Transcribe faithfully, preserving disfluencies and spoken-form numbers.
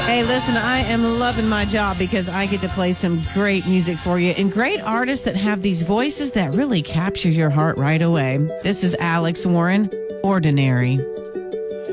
Hey, listen, I am loving my job because I get to play some great music for you and great artists that have these voices that really capture your heart right away. This is Alex Warren, Ordinary.